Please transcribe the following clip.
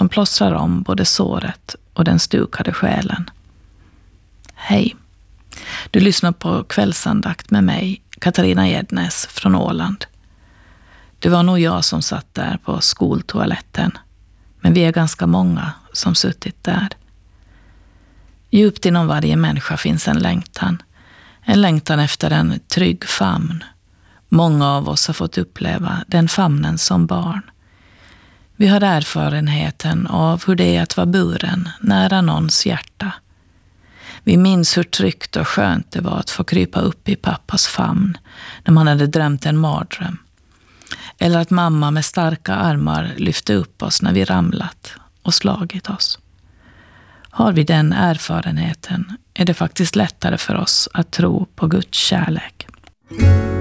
som plåstrar om både såret och den stukade själen. Hej! Du lyssnar på kvällsandakt med mig, Katarina Ednes från Åland. Det var nog jag som satt där på skoltoaletten, men vi är ganska många som suttit där. Djupt inom varje människa finns en längtan efter en trygg famn. Många av oss har fått uppleva den famnen som barn. Vi har erfarenheten av hur det är att vara buren nära någons hjärta. Vi minns hur tryggt och skönt det var att få krypa upp i pappas famn när man hade drömt en mardröm. Eller att mamma med starka armar lyfte upp oss när vi ramlat och slagit oss. Har vi den erfarenheten är det faktiskt lättare för oss att tro på Guds kärlek.